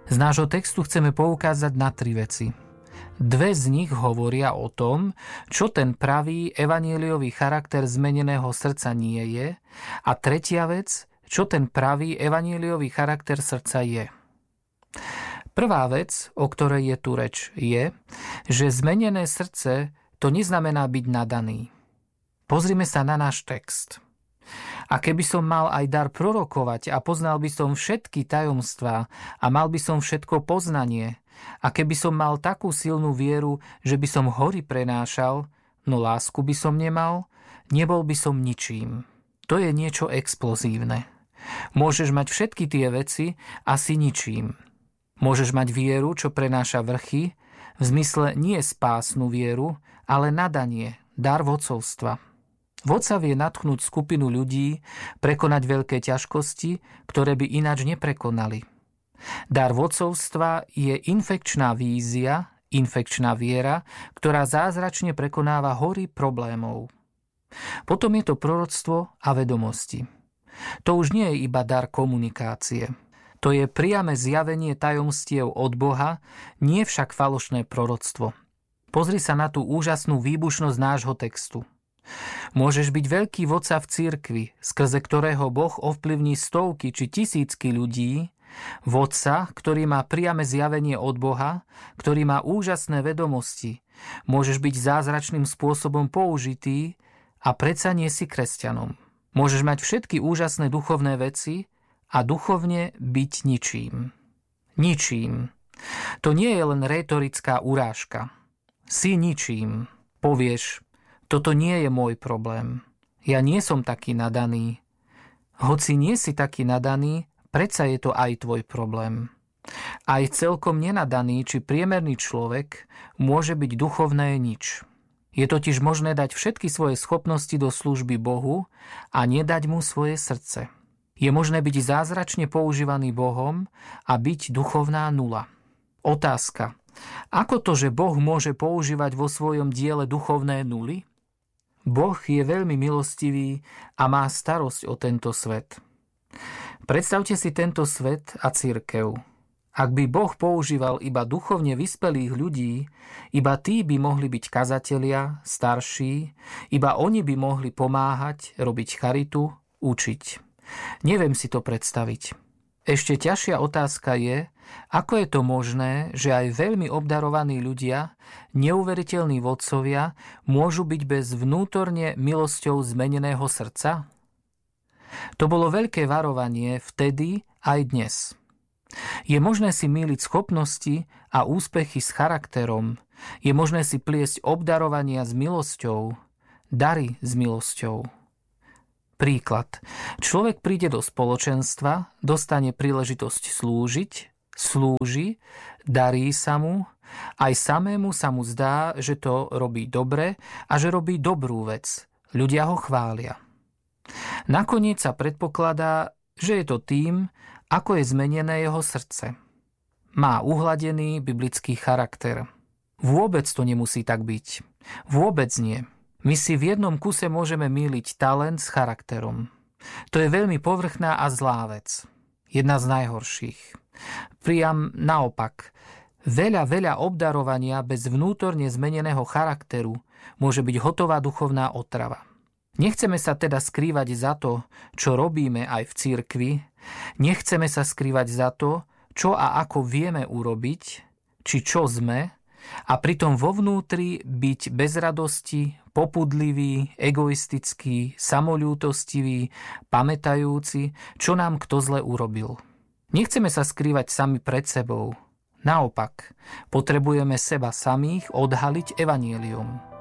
Z nášho textu chceme poukázať na 3 veci. 2 z nich hovoria o tom, čo ten pravý evanjeliový charakter zmeneného srdca nie je, a 3. vec, čo ten pravý evanjeliový charakter srdca je. Prvá vec, o ktorej je tu reč, je, že zmenené srdce to neznamená byť nadaný. Pozrime sa na náš text. A keby som mal aj dar prorokovať a poznal by som všetky tajomstvá a mal by som všetko poznanie, a keby som mal takú silnú vieru, že by som hory prenášal, no lásku by som nemal, nebol by som ničím. To je niečo explozívne. Môžeš mať všetky tie veci a si ničím. Môžeš mať vieru, čo prenáša vrchy, v zmysle nie spásnu vieru, ale nadanie, dar vodcovstva. Vodca vie nadchnúť skupinu ľudí, prekonať veľké ťažkosti, ktoré by ináč neprekonali. Dar vodcovstva je infekčná vízia, infekčná viera, ktorá zázračne prekonáva hory problémov. Potom je to proroctvo a vedomosti. To už nie je iba dar komunikácie. To je priame zjavenie tajomstiev od Boha, nie však falošné proroctvo. Pozri sa na tú úžasnú výbušnosť nášho textu. Môžeš byť veľký vodca v cirkvi, skrze ktorého Boh ovplyvní stovky či tisícky ľudí, vodca, ktorý má priame zjavenie od Boha, ktorý má úžasné vedomosti. Môžeš byť zázračným spôsobom použitý a predsa nie si kresťanom. Môžeš mať všetky úžasné duchovné veci a duchovne byť ničím. Ničím. To nie je len rétorická urážka. Si ničím. Povieš, toto nie je môj problém. Ja nie som taký nadaný. Hoci nie si taký nadaný, predsa je to aj tvoj problém. Aj celkom nenadaný či priemerný človek môže byť duchovné nič. Je totiž možné dať všetky svoje schopnosti do služby Bohu a nedať mu svoje srdce. Je možné byť zázračne používaný Bohom a byť duchovná nula. Otázka. Ako to, že Boh môže používať vo svojom diele duchovné nuly? Boh je veľmi milostivý a má starosť o tento svet. Predstavte si tento svet a cirkev. Ak by Boh používal iba duchovne vyspelých ľudí, iba tí by mohli byť kazatelia, starší, iba oni by mohli pomáhať, robiť charitu, učiť. Neviem si to predstaviť. Ešte ťažšia otázka je, ako je to možné, že aj veľmi obdarovaní ľudia, neuveriteľní vodcovia, môžu byť bez vnútorne milosťou zmeneného srdca? To bolo veľké varovanie vtedy aj dnes. Je možné si mýliť schopnosti a úspechy s charakterom. Je možné si pliesť obdarovania s milosťou, dary s milosťou. Príklad. Človek príde do spoločenstva, dostane príležitosť slúžiť, slúži, darí sa mu, aj samému sa mu zdá, že to robí dobre a že robí dobrú vec. Ľudia ho chvália. Nakoniec sa predpokladá, že je to tým, ako je zmenené jeho srdce. Má uhladený biblický charakter. Vôbec to nemusí tak byť. Vôbec nie. My si v jednom kuse môžeme mýliť talent s charakterom. To je veľmi povrchná a zlá vec. Jedna z najhorších. Priam naopak. Veľa obdarovania bez vnútorne zmeneného charakteru môže byť hotová duchovná otrava. Nechceme sa teda skrývať za to, čo robíme aj v cirkvi. Nechceme sa skrývať za to, čo a ako vieme urobiť, či čo sme, a pritom vo vnútri byť bez radosti, popudlivý, egoistický, samoľútostivý, pamätajúci, čo nám kto zle urobil. Nechceme sa skrývať sami pred sebou. Naopak, potrebujeme seba samých odhaliť evanjelium.